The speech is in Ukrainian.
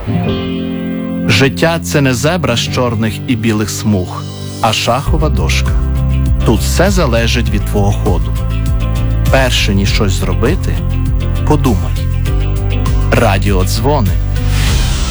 Життя – це не зебра з чорних і білих смуг, а шахова дошка. Тут все залежить від твого ходу. Перше ніж щось зробити, подумай. Радіодзвони.